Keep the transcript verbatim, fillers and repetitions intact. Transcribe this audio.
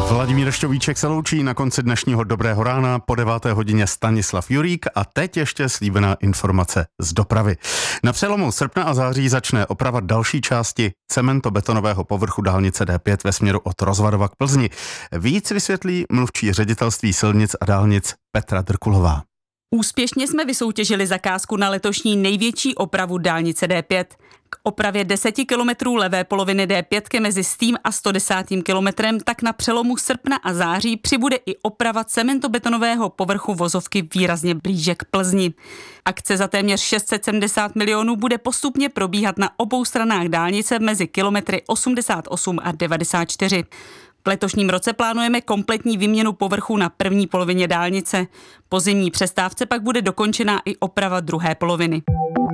Vladimír Šťovíček se loučí na konci dnešního Dobrého rána, po deváté hodině Stanislav Jurík a teď ještě slíbená informace z dopravy. Na přelomu srpna a září začne oprava další části cementobetonového povrchu dálnice D pět ve směru od Rozvadova k Plzni. Víc vysvětlí mluvčí ředitelství silnic a dálnic Petra Drkulová. Úspěšně jsme vysoutěžili zakázku na letošní největší opravu dálnice D pět. K opravě deseti kilometrů levé poloviny D pět mezi stým a sto desátým kilometrem tak na přelomu srpna a září přibude i oprava cementobetonového povrchu vozovky výrazně blíže k Plzni. Akce za téměř šest set sedmdesát milionů bude postupně probíhat na obou stranách dálnice mezi kilometry osmdesát osm a devadesát čtyři. V letošním roce plánujeme kompletní výměnu povrchu na první polovině dálnice. Po zimní přestávce pak bude dokončená i oprava druhé poloviny.